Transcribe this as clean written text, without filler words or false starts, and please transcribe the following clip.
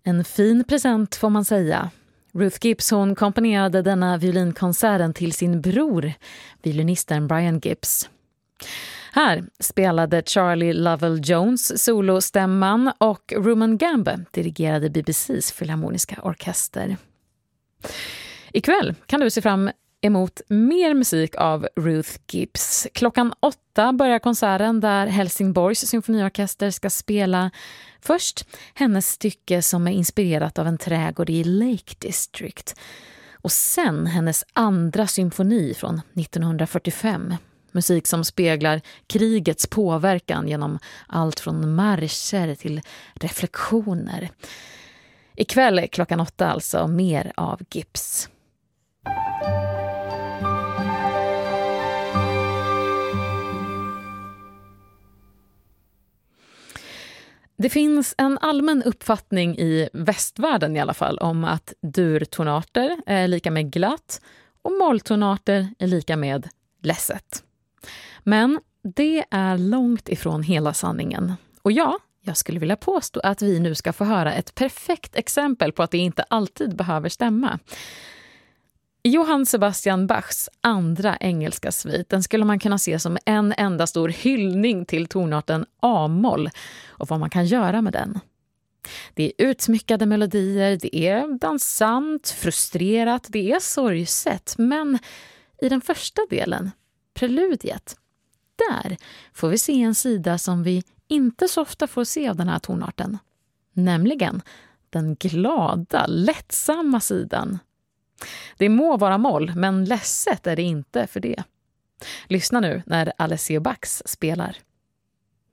En fin present får man säga. Ruth Gibbs hon komponerade denna violinkonserten till sin bror, violinisten Brian Gibbs. Här spelade Charlie Lovell Jones solostämman och Rumen Gambe dirigerade BBCs filharmoniska orkester. Ikväll kan du se fram emot mer musik av Ruth Gibbs. 8:00 börjar konserten där Helsingborgs symfoniorkester ska spela först hennes stycke som är inspirerat av en trädgård i Lake District och sen hennes andra symfoni från 1945. Musik som speglar krigets påverkan genom allt från marscher till reflektioner. Ikväll 8:00 alltså mer av Gibbs. Det finns en allmän uppfattning i västvärlden i alla fall om att durtonarter är lika med glatt och molltonarter är lika med ledset. Men det är långt ifrån hela sanningen. Och jag skulle vilja påstå att vi nu ska få höra ett perfekt exempel på att det inte alltid behöver stämma. Johann Sebastian Bachs andra engelska svit, den skulle man kunna se som en enda stor hyllning till tonarten A-moll och vad man kan göra med den. Det är utsmyckade melodier, det är dansant, frustrerat, det är sorgset, men i den första delen, preludiet, där får vi se en sida som vi inte så ofta får se av den här tonarten, nämligen den glada, lättsamma sidan. Det må vara moll, men ledset är det inte för det. Lyssna nu när Alessio Bach spelar.